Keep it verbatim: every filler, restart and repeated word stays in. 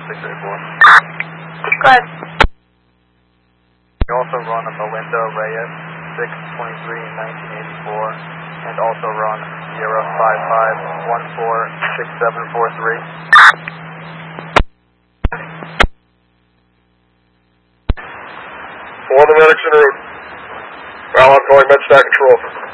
six eight four. Go ahead. You also run a Melinda Reyes, six twenty-three nineteen eighty-four, and also run Sierra five five one four six seven four three. Four of the medics en route. Well, I'm calling MedStack Control.